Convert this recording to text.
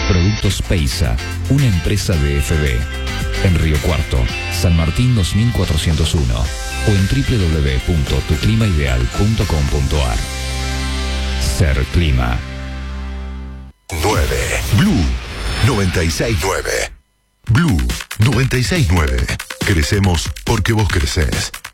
Productos Peisa, una empresa de FB. En Río Cuarto, San Martín 2401 o en www.tuclimaideal.com.ar. Ser Clima. 9. Blue 96.9. Blue 96.9. Crecemos porque vos crecés.